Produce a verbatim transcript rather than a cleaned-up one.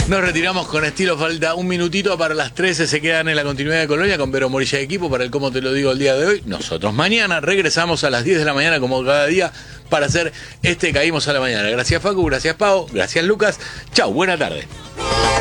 Nos retiramos con estilo, falta un minutito para las trece, se quedan en la continuidad de Colonia con Vero Morilla de equipo para el Cómo Te Lo Digo el día de hoy. Nosotros mañana regresamos a las diez de la mañana como cada día para hacer este Caímos a la Mañana. Gracias Facu, gracias Pau, gracias Lucas. Chau, buena tarde.